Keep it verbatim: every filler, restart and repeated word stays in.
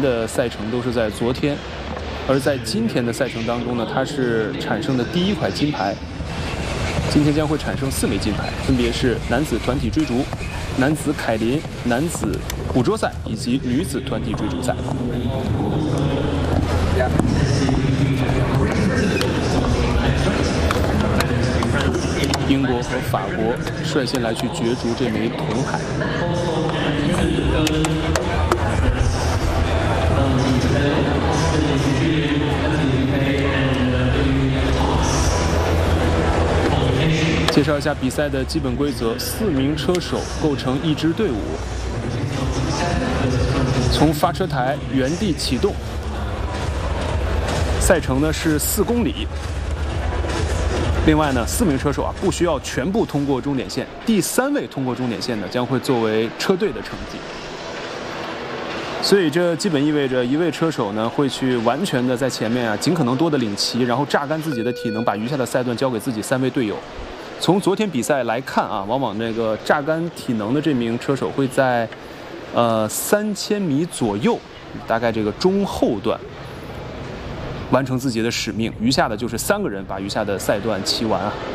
的赛程都是在昨天，而在今天的赛程当中呢，它是产生的第一块金牌。今天将会产生四枚金牌，分别是男子团体追逐、男子凯林、男子捕捉赛以及女子团体追逐赛。英国和法国率先来去角逐这枚铜牌。介绍一下比赛的基本规则：四名车手构成一支队伍，从发车台原地启动。赛程呢是四公里。另外呢，四名车手啊不需要全部通过终点线，第三位通过终点线呢将会作为车队的成绩。所以这基本意味着一位车手呢会去完全的在前面啊尽可能多的领骑，然后榨干自己的体能，把余下的赛段交给自己三位队友。从昨天比赛来看啊，往往这个榨干体能的这名车手会在呃三千米左右，大概这个中后段完成自己的使命，余下的就是三个人把余下的赛段骑完啊。